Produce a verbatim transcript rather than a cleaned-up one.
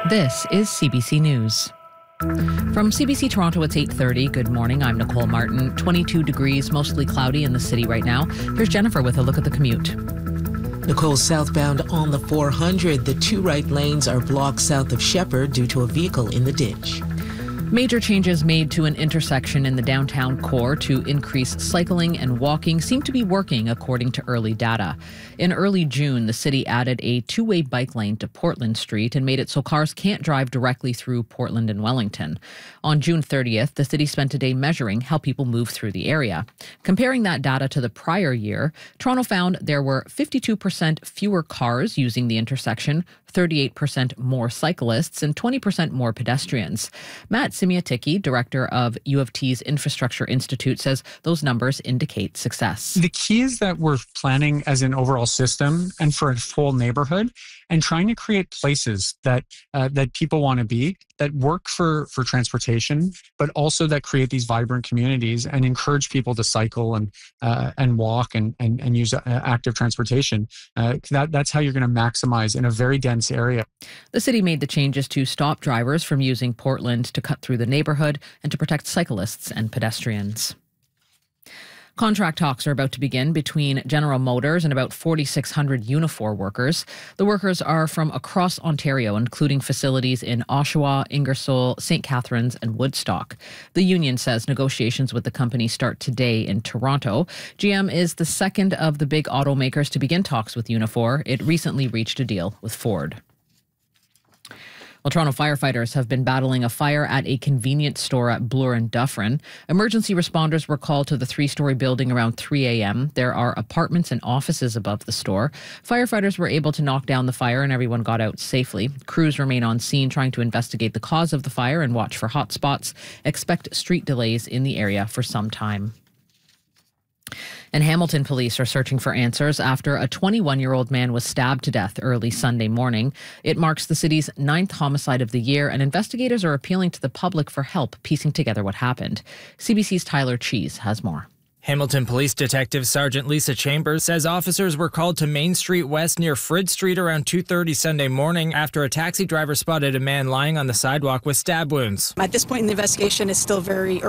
This is C B C News. From C B C Toronto, it's eight thirty. Good morning. I'm Nicole Martin. twenty-two degrees, mostly cloudy in the city right now. Here's Jennifer with a look at the commute. Nicole, southbound on the four hundred. The two right lanes are blocked south of Shepherd due to a vehicle in the ditch. Major changes made to an intersection in the downtown core to increase cycling and walking seem to be working, according to early data. In early June, the city added a two-way bike lane to Portland Street and made it so cars can't drive directly through Portland and Wellington. On June thirtieth, the city spent a day measuring how people move through the area. Comparing that data to the prior year, Toronto found there were fifty-two percent fewer cars using the intersection, thirty-eight percent more cyclists, and twenty percent more pedestrians. Matt Simiaticki, director of U of T's Infrastructure Institute, says those numbers indicate success. The key is that we're planning as an overall system and for a full neighborhood and trying to create places that uh, that people want to be, that work for, for transportation, but also that create these vibrant communities and encourage people to cycle and uh, and walk and, and, and use uh, active transportation. Uh, that, that's how you're going to maximize in a very dense area. The city made the changes to stop drivers from using Portland to cut through the neighborhood and to protect cyclists and pedestrians. Contract talks are about to begin between General Motors and about forty-six hundred Unifor workers. The workers are from across Ontario, including facilities in Oshawa, Ingersoll, Saint Catharines and Woodstock. The union says negotiations with the company start today in Toronto. G M is the second of the big automakers to begin talks with Unifor. It recently reached a deal with Ford. Well, Toronto firefighters have been battling a fire at a convenience store at Bloor and Dufferin. Emergency responders were called to the three-story building around three a.m. There are apartments and offices above the store. Firefighters were able to knock down the fire and everyone got out safely. Crews remain on scene trying to investigate the cause of the fire and watch for hot spots. Expect street delays in the area for some time. And Hamilton police are searching for answers after a twenty-one-year-old man was stabbed to death early Sunday morning. It marks the city's ninth homicide of the year, and investigators are appealing to the public for help piecing together what happened. C B C's Tyler Cheese has more. Hamilton Police Detective Sergeant Lisa Chambers says officers were called to Main Street West near Frid Street around two thirty Sunday morning after a taxi driver spotted a man lying on the sidewalk with stab wounds. At this point in the investigation, it's still very early.